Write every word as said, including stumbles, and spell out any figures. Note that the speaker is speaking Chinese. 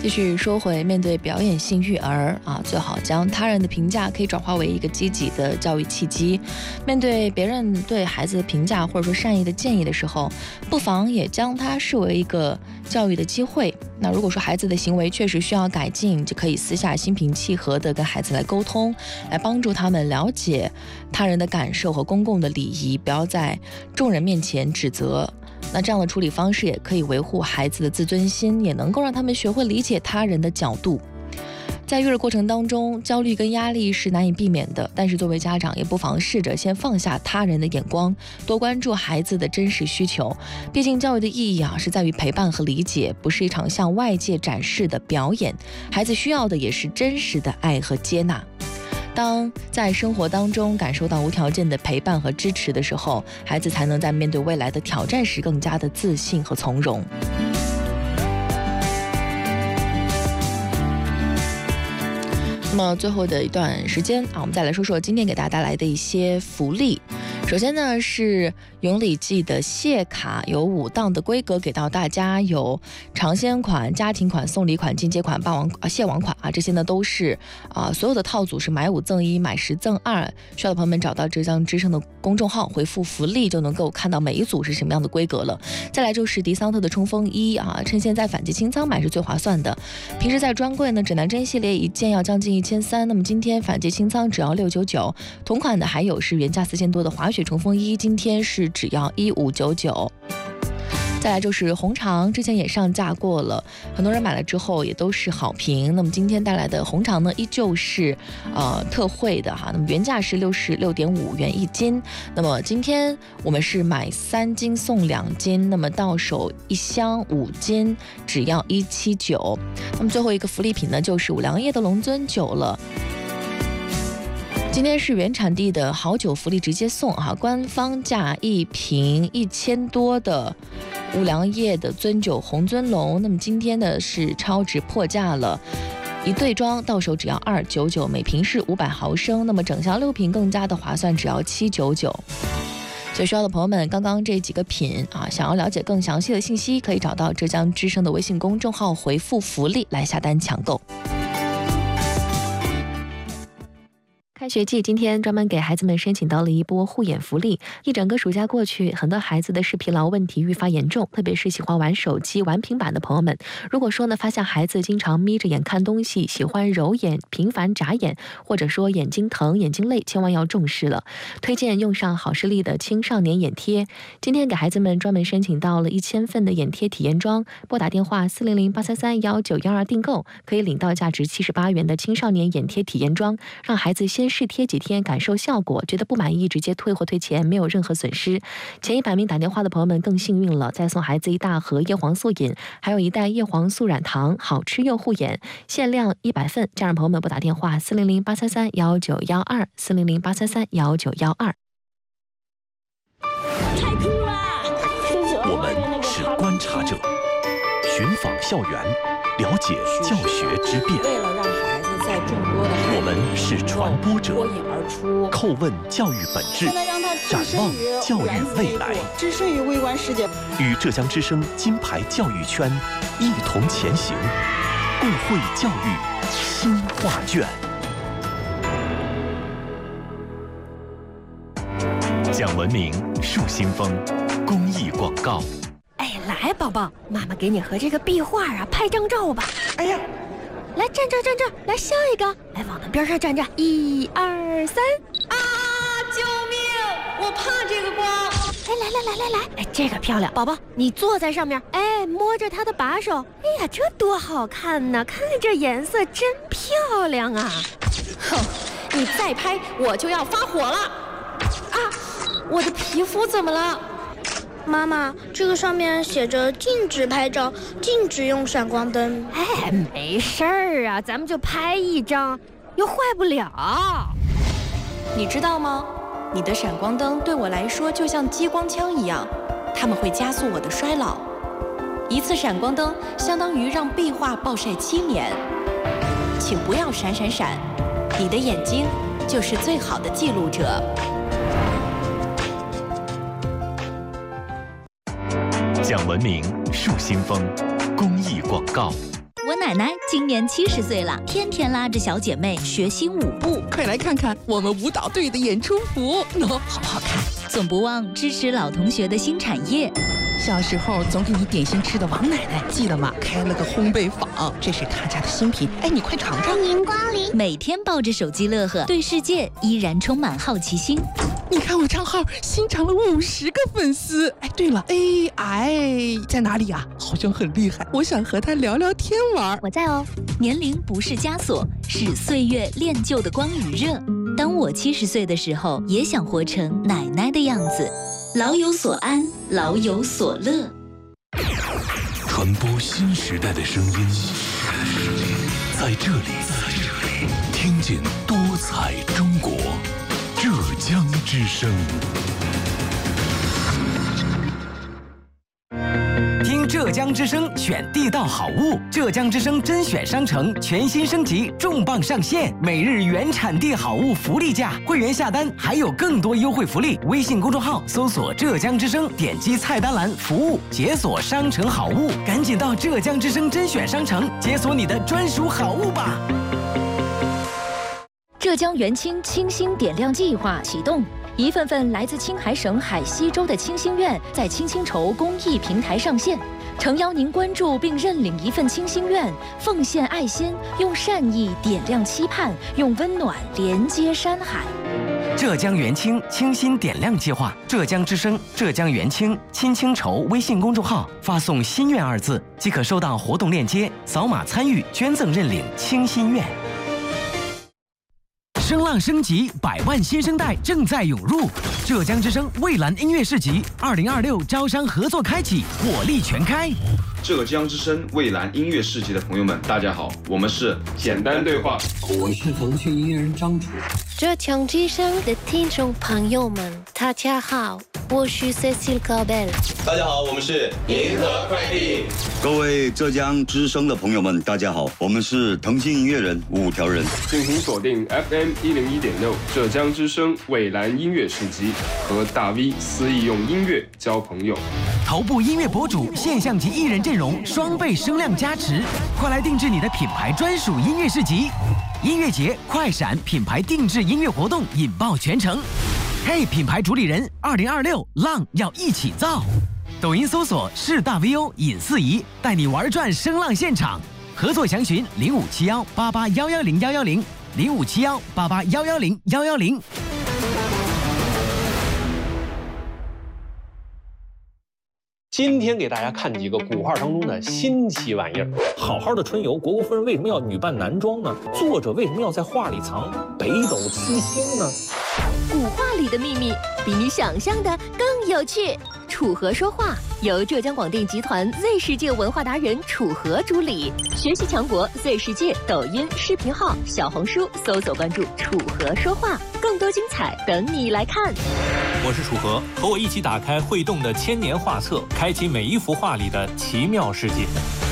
继续说回面对表演性育儿啊，最好将他人的评价可以转化为一个积极的教育契机。面对别人对孩子的评价或者说善意的建议的时候，不妨也将它视为一个教育的机会。那如果说孩子的行为确实需要改进，就可以私下心平气和地跟孩子来沟通，来帮助他们了解他人的感受和公共的礼仪，不要在众人面前指责。那这样的处理方式也可以维护孩子的自尊心，也能够让他们学会理解他人的角度。在育儿过程当中，焦虑跟压力是难以避免的，但是作为家长也不妨试着先放下他人的眼光，多关注孩子的真实需求。毕竟教育的意义啊，是在于陪伴和理解，不是一场向外界展示的表演。孩子需要的也是真实的爱和接纳。当在生活当中感受到无条件的陪伴和支持的时候，孩子才能在面对未来的挑战时更加的自信和从容。那么最后的一段时间啊，我们再来说说今天给大家带来的一些福利。首先呢是永礼记的谢卡，有五档的规格给到大家，有尝鲜款、家庭款、送礼款、进阶款、霸王啊蟹王款啊，这些呢都是啊所有的套组是买五赠一、买十赠二。需要的朋友们找到浙江之声的公众号，回复福利就能够看到每一组是什么样的规格了。再来就是迪桑特的冲锋衣啊，趁现在反季清仓买是最划算的。平时在专柜呢，指南针系列一件要将近一千三，那么今天反季清仓只要六九九。同款的还有是原价四千多的滑雪冲锋衣，今天是只要一五九九。再来就是红肠，之前也上架过了，很多人买了之后也都是好评。那么今天带来的红肠呢，依旧是呃特惠的哈，那么原价是六十六点五元一斤，那么今天我们是买三斤送两斤，那么到手一箱五斤，只要一七九。那么最后一个福利品呢，就是五粮液的龙尊酒了。今天是原产地的好酒福利直接送哈，官方价一瓶一千多的五粮液的尊酒红尊龙，那么今天的是超值破价了，一对装到手只要二九九，每瓶是五百毫升，那么整箱六瓶更加的划算，只要七九九。所以需要的朋友们，刚刚这几个品啊，想要了解更详细的信息，可以找到浙江之声的微信公众号，回复福利来下单抢购。开学季，今天专门给孩子们申请到了一波护眼福利。一整个暑假过去，很多孩子的视疲劳问题愈发严重，特别是喜欢玩手机、玩平板的朋友们。如果说呢，发现孩子经常眯着眼看东西，喜欢揉眼、频繁眨眼，或者说眼睛疼、眼睛累，千万要重视了。推荐用上好视力的青少年眼贴。今天给孩子们专门申请到了一千份的眼贴体验装，拨打电话四零零八三三幺九幺二订购，可以领到价值七十八元的青少年眼贴体验装，让孩子先试贴几天，感受效果，觉得不满意直接退货退钱，没有任何损失。前一百名打电话的朋友们更幸运了，再送孩子一大盒叶黄素饮，还有一袋叶黄素软糖，好吃又护眼，限量一百份。家长朋友们拨打电话四零零八三三幺九幺二四零零八三三幺九幺二。 我们是观察者，寻访校园，了解教学之变。 为了让孩子在众多的我们是传播者， 脱颖而出， 叩问教育本质，展望教育未来， 置身于微观世界， 与浙江之声金牌教育圈一同前行，共绘教育新画卷。讲文明树新风公益广告。 哎，来宝宝，妈妈给你和这个壁画啊拍张照吧。 哎呀， 来站这站这，来下一个，来往那边上站着，一二三。 啊！救命！我怕这个光。 哎，来来来来来，哎，这个漂亮，宝宝你坐在上面，哎，摸着它的把手，哎呀，这多好看呢！看这颜色真漂亮啊！ 哼，你再拍我就要发火了。啊，我的皮肤怎么了？ 妈妈，这个上面写着禁止拍照，禁止用闪光灯。 哎，没事儿啊，咱们就拍一张，又坏不了。 你知道吗？你的闪光灯对我来说就像激光枪一样，它们会加速我的衰老。一次闪光灯相当于让壁画暴晒七年。请不要闪闪闪，你的眼睛就是最好的记录者。 讲文明树新风公益广告。 我奶奶今年七十岁了，天天拉着小姐妹学新舞步。 快来看看我们舞蹈队的演出服，喏、哦，好好看。 总不忘支持老同学的新产业。 小时候总给你点心吃的王奶奶，记得吗？开了个烘焙坊，这是她家的新品。哎，你快尝尝。 欢迎光临。 每天抱着手机乐呵，对世界依然充满好奇心。 你看我账号新涨了五十个粉丝。哎，对了 ，A I 在哪里啊？好像很厉害，我想和他聊聊天玩。 我在哦。年龄不是枷锁，是岁月练就的光与热。当我七十岁的时候，也想活成奶奶的样子。老有所安，老有所乐。 传播新时代的声音，在这里，听见多彩中国，浙江之声。 听浙江之声选地道好物，浙江之声甄选商城全新升级，重磅上线，每日原产地好物福利价，会员下单还有更多优惠福利。微信公众号搜索浙江之声，点击菜单栏服务，解锁商城好物，赶紧到浙江之声甄选商城解锁你的专属好物吧。 浙江元清清新点亮计划启动。一份份来自青海省海西州的清心愿在青青筹公益平台上线，诚邀您关注并认领一份清心愿，奉献爱心，用善意点亮期盼，用温暖连接山海。 浙江元清清新点亮计划，浙江之声、浙江元清青青筹微信公众号发送“心愿”二字，即可收到活动链接，扫码参与捐赠认领清心愿。声浪升级，百万新生代正在涌入。浙江之声蔚蓝音乐市集二零二六招商合作开启，火力全开。 浙江之声蔚蓝音乐市集的朋友们，大家好，我们是简单对话， 我是腾讯音乐人张楚。 浙江之声的听众朋友们，大家好，我是 Cecil Cabel。 大家好，我们是银河快递。 各位浙江之声的朋友们，大家好，我们是腾讯音乐人五条人。 敬请锁定 F M 一零一点六浙江之声蔚蓝音乐市集，和大 V 肆意用音乐交朋友。 头部音乐博主、现象级艺人阵容双倍声量加持，快来定制你的品牌专属音乐市集。音乐节快闪品牌定制音乐活动引爆全城。嘿，品牌主理人，二零二六浪要一起造。抖音搜索是大 V O 尹四仪，带你玩转声浪现场。合作详询零五七幺八八幺幺零幺幺零零五七幺八八幺幺零幺幺零。 今天给大家看几个古画当中的新奇玩意儿。好好的春游，虢国夫人为什么要女扮男装呢？作者为什么要在画里藏北斗七星呢？ 古画里的秘密比你想象的更有趣。楚河说话由浙江广电集团 Z 世界文化达人楚河主理，学习强国 Z 世界抖音视频号、小红书搜索关注楚河说话，更多精彩等你来看。 我是楚河，和我一起打开会动的千年画册，开启每一幅画里的奇妙世界。